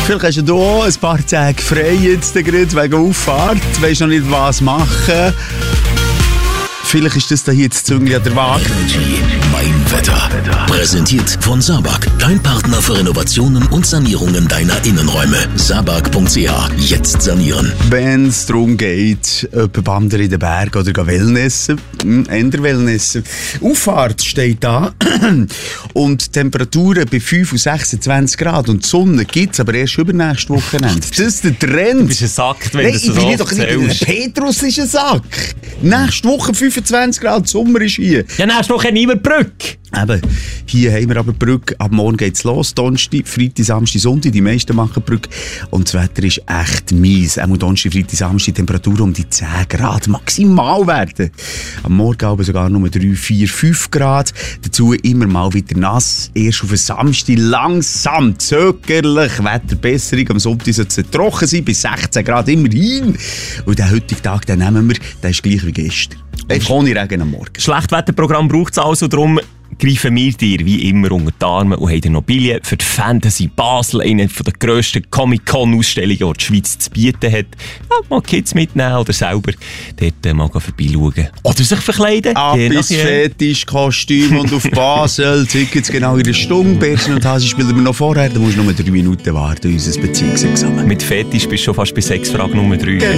Vielleicht hast du auch ein paar Tage frei jetzt gerade wegen Auffahrt. Du weißt noch nicht, was machen. Vielleicht ist das da hier das Züngli an der Waage. Mein Wetter. Präsentiert von Sabag. Dein Partner für Renovationen und Sanierungen deiner Innenräume. Sabag.ch. Jetzt sanieren. Wenn es darum geht, jemanden wandern in den Berg oder Wellnessen, eher Wellnessen. Auffahrt steht da und Temperaturen bei 5 und 26 Grad und die Sonne gibt es aber erst übernächstes Wochenende. Das ist der Trend. Du bist ein Sack, wenn du das so ich bin doch nicht. Petrus ist ein Sack. Nächste Woche 25 Grad, Sommer ist hier. Ja, nächste Woche niemand Brücke. Eben, hier haben wir aber Brücke. Ab morgen geht's los. Donnerstag, Freitag, Samstag, Sonntag. Die meisten machen Brücke. Und das Wetter ist echt mies. Auch Donnerstag, Freitag, Samstag Temperatur um die 10 Grad maximal werden. Am Morgen aber sogar nur 3, 4, 5 Grad. Dazu immer mal wieder nass. Erst auf den Samstag langsam, zögerlich. Wetterbesserung. Am Sonntag soll es trocken sein, bis 16 Grad immerhin. Und den heutigen Tag, den nehmen wir, der ist gleich wie gestern. Einfach ohne Regen am Morgen. Schlechtwetterprogramm braucht es also, darum greifen wir dir wie immer unter die Arme und haben noch Billett für die Fantasy Basel, eine der grössten Comic-Con-Ausstellungen, die die Schweiz zu bieten hat. Ja, mal Kids mitnehmen oder selber dort mal vorbeischauen. Oder sich verkleiden. Ab ins Fetischkostüm und auf Basel. Zeig jetzt genau in der Stunde. Bersen und Hasi spielen wir noch vorher. Da musst du nur 3 Minuten warten, unser Beziehungsexamen. Mit Fetisch bist du schon fast bei 6 Fragen Nummer 3. Genau.